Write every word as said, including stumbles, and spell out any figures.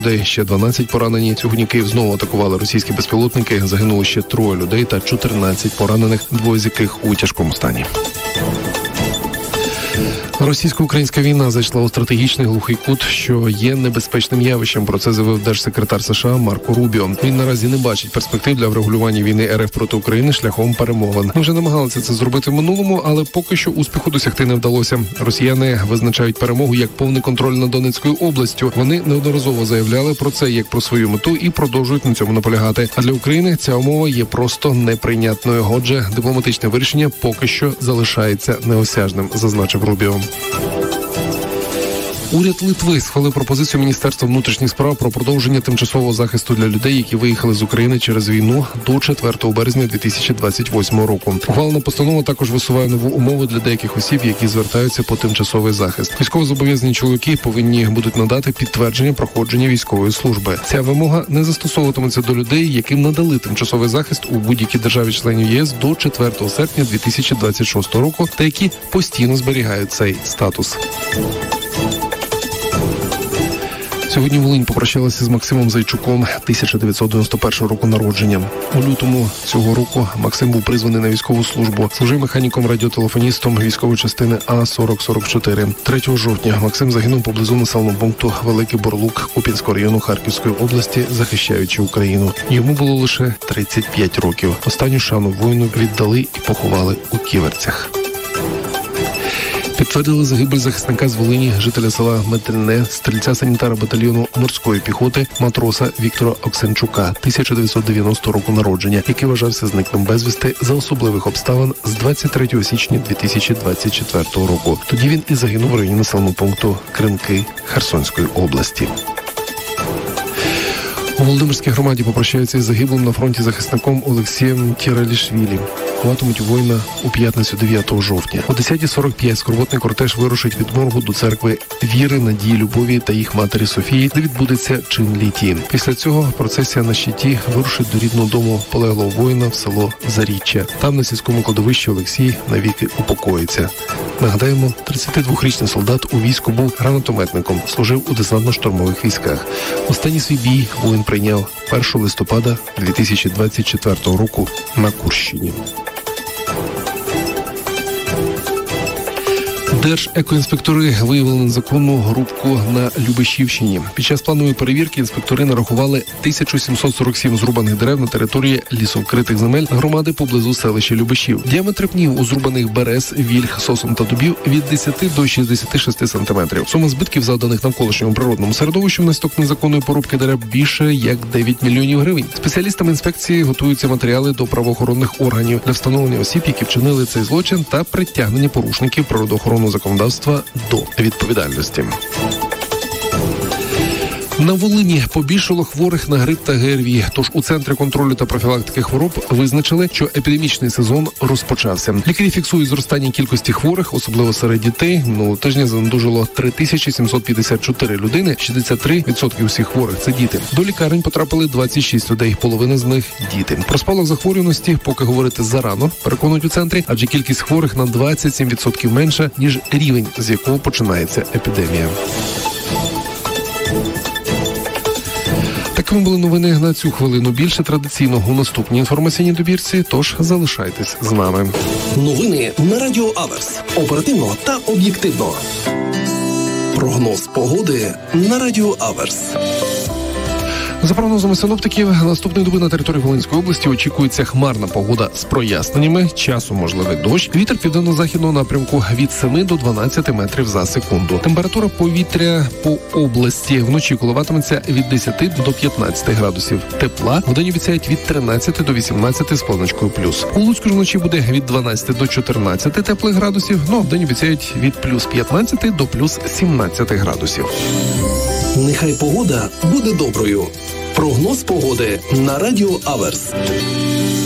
Людей ще дванадцять поранені. Сьогодні Київ знову атакували російські безпілотники. Загинуло ще троє людей та чотирнадцять поранених, двоє з яких у тяжкому стані. Російсько-українська війна зайшла у стратегічний глухий кут, що є небезпечним явищем. Про це заявив держсекретар США Марко Рубіо. Він наразі не бачить перспектив для врегулювання війни РФ проти України шляхом перемовин. Ми вже намагалися це зробити в минулому, але поки що успіху досягти не вдалося. Росіяни визначають перемогу як повний контроль над Донецькою областю. Вони неодноразово заявляли про це як про свою мету і продовжують на цьому наполягати. А для України ця умова є просто неприйнятною. Отже, дипломатичне вирішення поки що залишається неосяжним, зазначив Рубіо. Уряд Литви схвалив пропозицію Міністерства внутрішніх справ про продовження тимчасового захисту для людей, які виїхали з України через війну до четвертого березня дві тисячі двадцять восьмого року. Ухвалена постанова також висуває нову умову для деяких осіб, які звертаються по тимчасовий захист. Військовозобов'язані чоловіки повинні будуть надати підтвердження проходження військової служби. Ця вимога не застосовуватиметься до людей, яким надали тимчасовий захист у будь-якій державі-членів ЄС до четвертого серпня дві тисячі двадцять шостого року та які постійно зберігають цей статус. Сьогодні Волинь попрощалася з Максимом Зайчуком, тисяча дев'ятсот дев'яносто першого року народження. У лютому цього року Максим був призваний на військову службу. Служив механіком-радіотелефоністом військової частини А сорок сорок чотири. третього жовтня Максим загинув поблизу населеного пункту Великий Борлук Куп'янського району Харківської області, захищаючи Україну. Йому було лише тридцять п'ять років. Останню шану воїну віддали і поховали у Ківерцях. Підтвердили загибель захисника з Волині, жителя села Метельне, стрільця-санітара батальйону морської піхоти, матроса Віктора Оксенчука, тисяча дев'ятсот дев'яностого року народження, який вважався зниклим безвісти за особливих обставин з двадцять третього січня дві тисячі двадцять четвертого року. Тоді він і загинув в районі населеного пункту Кринки Херсонської області. У Володимирській громаді попрощаються із загиблим на фронті захисником Олексієм Тіралішвілі. Ховатимуть воїна у п'ятницю дев'ятого жовтня. О десята сорок п'ять скорботний кортеж вирушить від моргу до церкви Віри, Надії, Любові та їх матері Софії, де відбудеться чин літі. Після цього процесія на щиті вирушить до рідного дому полеглого воїна в село Заріччя. Там на сільському кладовищі Олексій навіки упокоїться. Нагадаємо, тридцятидвохрічний солдат у війську був гранатометником, служив у десантно-штурмових військах. Останній свій бій воїн прийняв першого листопада дві тисячі двадцять четвертого року на Курщині. Держекоінспектори виявили незаконну грубку на Любешівщині. Під час планової перевірки інспектори нарахували тисячу сімсот сорок сім зрубаних дерев на території лісовкритих земель громади поблизу селища Любешів. Діаметр пнів у зрубаних берез, вільх, сосен та дубів від десяти до шістдесят шість сантиметрів. Сума збитків, завданих навколишньому природному середовищу внаслідок незаконної порубки дерев, більше як дев'ять мільйонів гривень. Спеціалістами інспекції готуються матеріали до правоохоронних органів для встановлення осіб, які вчинили цей злочин, та притягнення порушників природоохоронного законодавства до відповідальності. На Волині побільшало хворих на грип та ГРВІ, тож у Центрі контролю та профілактики хвороб визначили, що епідемічний сезон розпочався. Лікарі фіксують зростання кількості хворих, особливо серед дітей. Минулого тижня занедужало три тисячі сімсот п'ятдесят чотири людини, шістдесят три відсотки усіх хворих – це діти. До лікарень потрапили двадцять шість людей, половина з них – діти. Про спалах захворюваності поки говорити зарано, переконують у центрі, адже кількість хворих на двадцять сім відсотків менша, ніж рівень, з якого починається епідемія. Такими були новини на цю хвилину. Більше традиційно у наступній інформаційній добірці, тож залишайтесь з нами. Новини на Радіо Аверс. Оперативно та об'єктивно. Прогноз погоди на Радіо Аверс. За прогнозами синоптиків, наступної доби на території Волинської області очікується хмарна погода з проясненнями, часом можливий дощ, вітер південно-західного напрямку від семи до дванадцяти метрів за секунду. Температура повітря по області вночі коливатиметься від десяти до п'ятнадцяти градусів тепла, вдень обіцяють від тринадцяти до вісімнадцяти з позначкою плюс. У Луцьку ж вночі буде від дванадцяти до чотирнадцяти теплих градусів, ну а вдень обіцяють від плюс п'ятнадцяти до плюс сімнадцяти градусів. Нехай погода буде доброю. Прогноз погоди на Радіо Аверс.